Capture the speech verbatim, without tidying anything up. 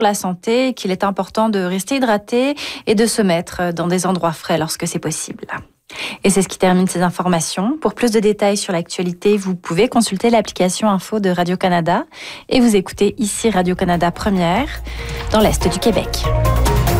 la santé, qu'il est important de rester hydraté et de se mettre dans des endroits frais lorsque c'est possible. Et c'est ce qui termine ces informations. Pour plus de détails sur l'actualité, vous pouvez consulter l'application Info de Radio-Canada et vous écoutez ici Radio-Canada Première dans l'Est du Québec.